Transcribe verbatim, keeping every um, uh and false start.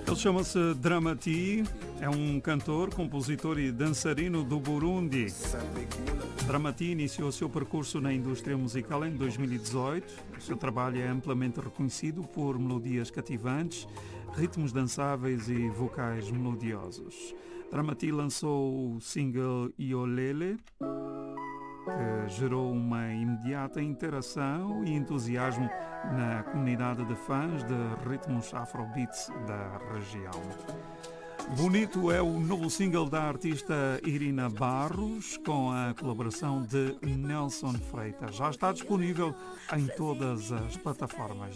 Ele chama-se Dramati, é um cantor, compositor e dançarino do Burundi. Dramati iniciou seu percurso na indústria musical em dois mil e dezoito. O seu trabalho é amplamente reconhecido por melodias cativantes, ritmos dançáveis e vocais melodiosos. Dramati lançou o single Iolele, que gerou uma imediata interação e entusiasmo na comunidade de fãs de ritmos afrobeats da região. Bonito é o novo single da artista Irina Barros, com a colaboração de Nelson Freitas. Já está disponível em todas as plataformas